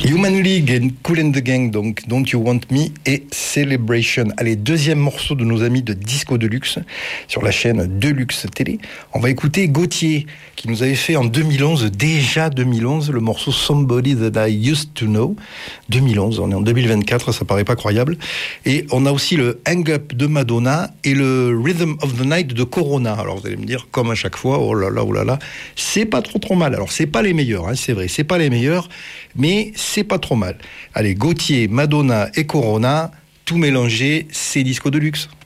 Human League et Kool and the Gang, donc Don't You Want Me et Celebration. Allez, deuxième morceau de nos amis de Disco Deluxe sur la chaîne Deluxe Télé. On va écouter Gauthier qui nous avait fait en 2011, déjà 2011, le morceau Somebody That I Used to Know. 2011, on est en 2024, ça paraît pas croyable. Et on a aussi le Hang Up de Madonna et le Rhythm of the Night de Corona. Alors vous allez me dire, comme à chaque fois, oh là là, c'est pas trop mal. Alors c'est pas les meilleurs, hein, c'est vrai, c'est pas les meilleurs, mais c'est pas trop mal. Allez, Gauthier, Madonna et Corona, tout mélangé, c'est Disco Deluxe.